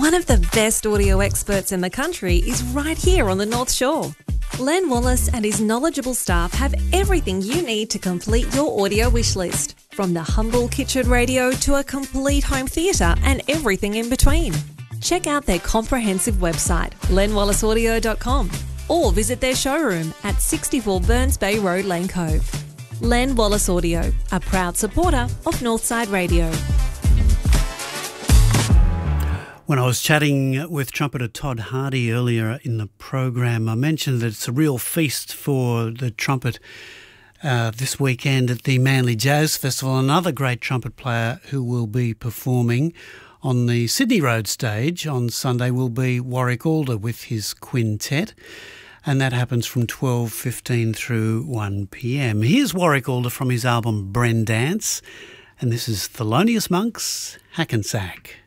One of the best audio experts in the country is right here on the North Shore. Len Wallace and his knowledgeable staff have everything you need to complete your audio wish list, from the humble kitchen radio to a complete home theatre and everything in between. Check out their comprehensive website, lenwallaceaudio.com, or visit their showroom at 64 Burns Bay Road, Lane Cove. Len Wallace Audio, a proud supporter of Northside Radio. When I was chatting with trumpeter Todd Hardy earlier in the program, I mentioned that it's a real feast for the trumpet this weekend at the Manly Jazz Festival. Another great trumpet player who will be performing on the Sydney Road stage on Sunday will be Warwick Alder with his quintet, and that happens from 12:15 through 1 p.m. Here's Warwick Alder from his album Bren Dance, and this is Thelonious Monk's Hackensack.